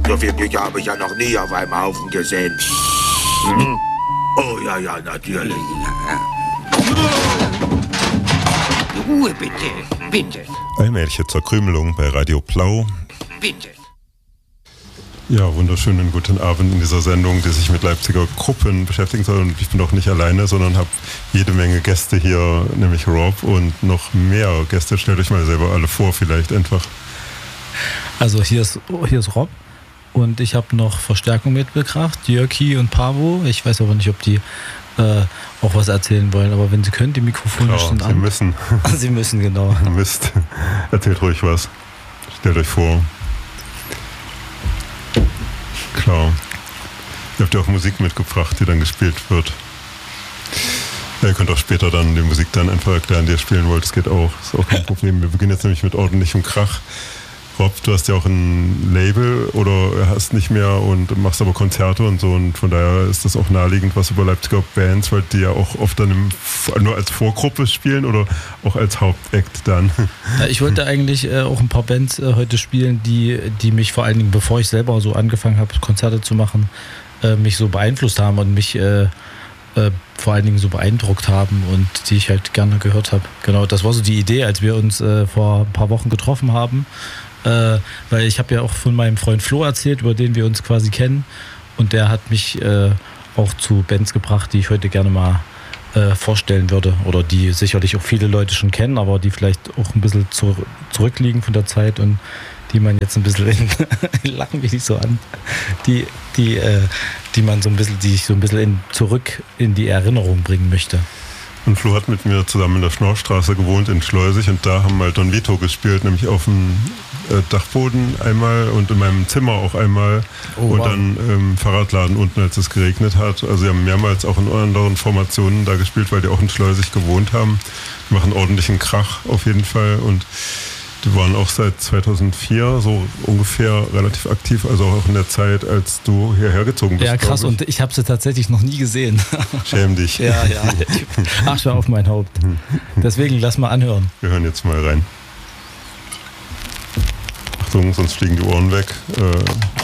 So viel Bücher habe ich ja noch nie auf einem Haufen gesehen. Hm? Oh ja, ja, natürlich. Ruhe bitte, bitte. Allmähliche Zerkrümelung bei Radio Plau. Bitte. Ja, wunderschönen guten Abend in dieser Sendung, die sich mit Leipziger Gruppen beschäftigen soll. Und ich bin auch nicht alleine, sondern habe jede Menge Gäste hier, nämlich Rob und noch mehr Gäste. Stellt euch mal selber alle vor, vielleicht einfach. Also hier ist Rob und ich habe noch Verstärkung mitgebracht, Jörki und Pavo. Ich weiß aber nicht, ob die auch was erzählen wollen, aber wenn sie können, die Mikrofone stehen an. Sie müssen. Sie müssen, genau. Mist. Erzählt ruhig was. Stellt euch vor. Klar. Ihr habt ja auch Musik mitgebracht, die dann gespielt wird. Ja, ihr könnt auch später dann die Musik dann einfach erklären, die ihr spielen wollt. Das geht auch. Das ist auch kein Problem. Wir beginnen jetzt nämlich mit ordentlichem Krach. Rob, du hast ja auch ein Label oder hast nicht mehr und machst aber Konzerte und so, und von daher ist das auch naheliegend, was über Leipziger Bands, weil die ja auch oft dann nur als Vorgruppe spielen oder auch als Hauptakt dann. Ja, ich wollte eigentlich auch ein paar Bands heute spielen, die mich vor allen Dingen, bevor ich selber so angefangen habe, Konzerte zu machen, mich so beeinflusst haben und mich vor allen Dingen so beeindruckt haben und die ich halt gerne gehört habe. Genau, das war so die Idee, als wir uns vor ein paar Wochen getroffen haben. Weil ich habe ja auch von meinem Freund Flo erzählt, über den wir uns quasi kennen, und der hat mich auch zu Bands gebracht, die ich heute gerne mal vorstellen würde, oder die sicherlich auch viele Leute schon kennen, aber die vielleicht auch ein bisschen zurückliegen von der Zeit und die man jetzt ein bisschen lachen mich nicht so an, die man so ein bisschen, die ich so ein bisschen zurück in die Erinnerung bringen möchte. Und Flo hat mit mir zusammen in der Schnorrstraße gewohnt in Schleusig, und da haben wir Don Vito gespielt, nämlich auf dem Dachboden einmal und in meinem Zimmer auch einmal, und wow, dann im Fahrradladen unten, als es geregnet hat. Also sie haben mehrmals auch in anderen Formationen da gespielt, weil die auch in Schleusig gewohnt haben. Die machen ordentlichen Krach auf jeden Fall, und die waren auch seit 2004 so ungefähr relativ aktiv, also auch in der Zeit, als du hierher gezogen bist. Ja, krass, und ich habe sie tatsächlich noch nie gesehen. Schäm dich. Ja. Asche auf mein Haupt. Deswegen lass mal anhören. Wir hören jetzt mal rein. Achtung, sonst fliegen die Ohren weg.